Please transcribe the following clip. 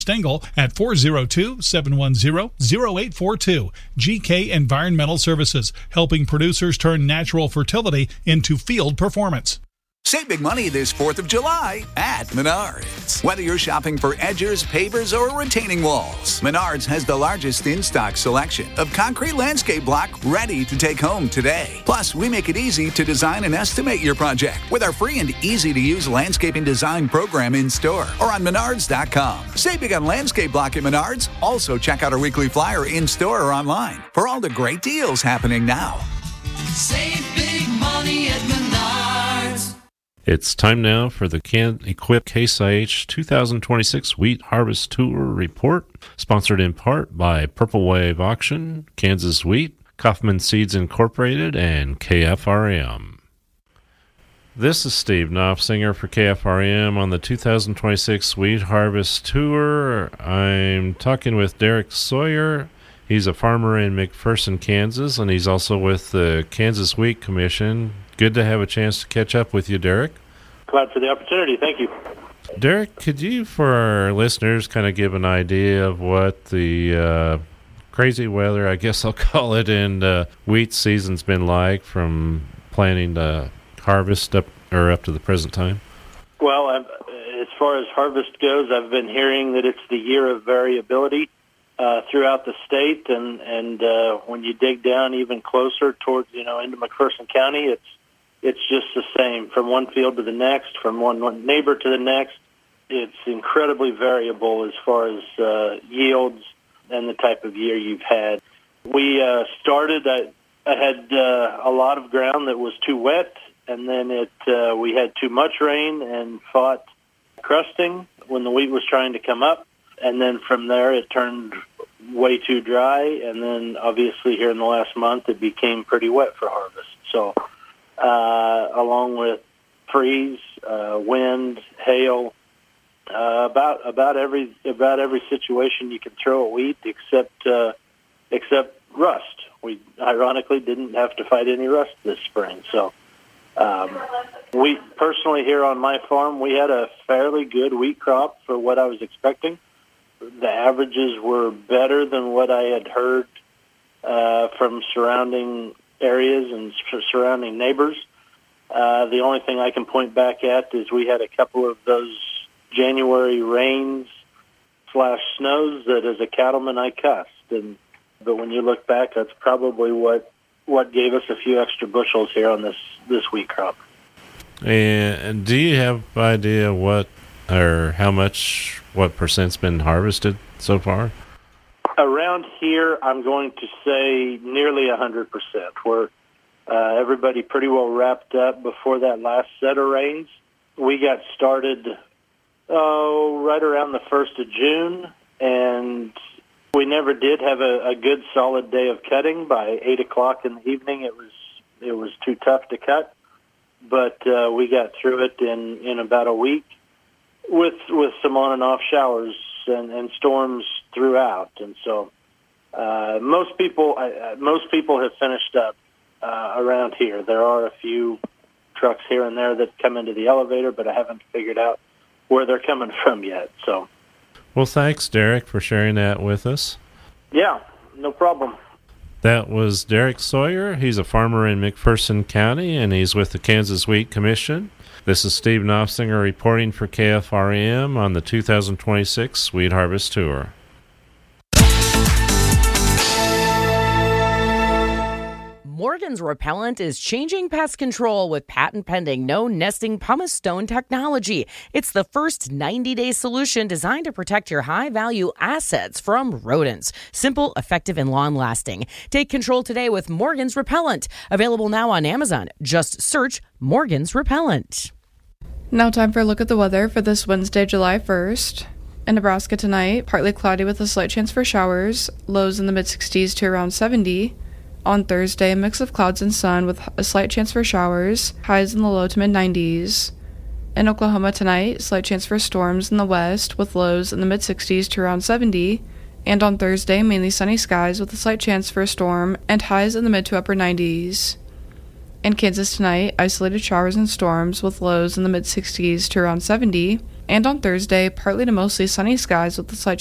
Stengel at 402-710-0842. GK Environmental Services, helping producers turn natural fertility into field performance. Save big money this 4th of July at Menards. Whether you're shopping for edgers, pavers, or retaining walls, Menards has the largest in-stock selection of concrete landscape block ready to take home today. Plus, we make it easy to design and estimate your project with our free and easy-to-use landscaping design program in-store or on Menards.com. Save big on landscape block at Menards. Also, check out our weekly flyer in-store or online for all the great deals happening now. Save big money at Menards. It's time now for the Can-Equip Case IH 2026 Wheat Harvest Tour Report, sponsored in part by Purple Wave Auction, Kansas Wheat, Kaufman Seeds Incorporated, and KFRM. This is Steve Knopfsinger for KFRM on the 2026 Wheat Harvest Tour. I'm talking with Derek Sawyer. He's a farmer in McPherson, Kansas, and he's also with the Kansas Wheat Commission. Good to have a chance to catch up with you, Derek. Glad for the opportunity. Thank you. Derek, could you, for our listeners, kind of give an idea of what the crazy weather, I guess I'll call it, in wheat season's been like from planting to harvest up to the present time? Well, as far as harvest goes, I've been hearing that it's the year of variability throughout the state, and when you dig down even closer towards, into McPherson County, it's just the same from one field to the next, from one neighbor to the next. It's incredibly variable as far as yields and the type of year you've had. We started, I had a lot of ground that was too wet, and then we had too much rain and fought crusting when the wheat was trying to come up. And then from there, it turned way too dry. And then obviously here in the last month, it became pretty wet for harvest. So along with freeze, wind, hail, about every situation you can throw at wheat except rust. We ironically didn't have to fight any rust this spring. So we personally here on my farm, we had a fairly good wheat crop for what I was expecting. The averages were better than what I had heard from surrounding areas and surrounding neighbors. The only thing I can point back at is we had a couple of those January rains / snows that as a cattleman I cussed. But when you look back, that's probably what gave us a few extra bushels here on this wheat crop. And do you have an idea what percent's been harvested so far? Around here, I'm going to say nearly 100%. We're everybody pretty well wrapped up before that last set of rains. We got started right around the 1st of June, and we never did have a good solid day of cutting. By 8 o'clock in the evening, it was too tough to cut, but we got through it in about a week with some on and off showers and storms throughout. And so most people have finished up around here. There are a few trucks here and there that come into the elevator, but I haven't figured out where they're coming from yet. So, well, thanks, Derek, for sharing that with us. Yeah, no problem. That was Derek Sawyer. He's a farmer in McPherson County, and he's with the Kansas Wheat Commission. This is Steve Knopfsinger reporting for KFRM on the 2026 Wheat Harvest Tour. Morgan's Repellent is changing pest control with patent-pending no-nesting pumice stone technology. It's the first 90-day solution designed to protect your high-value assets from rodents. Simple, effective, and long-lasting. Take control today with Morgan's Repellent. Available now on Amazon. Just search Morgan's Repellent. Now time for a look at the weather for this Wednesday, July 1st. In Nebraska tonight, partly cloudy with a slight chance for showers. Lows in the mid-60s to around 70. On Thursday, a mix of clouds and sun with a slight chance for showers, highs in the low to mid-90s. In Oklahoma tonight, slight chance for storms in the west with lows in the mid-60s to around 70. And on Thursday, mainly sunny skies with a slight chance for a storm and highs in the mid to upper 90s. In Kansas tonight, isolated showers and storms with lows in the mid-60s to around 70. And on Thursday, partly to mostly sunny skies with a slight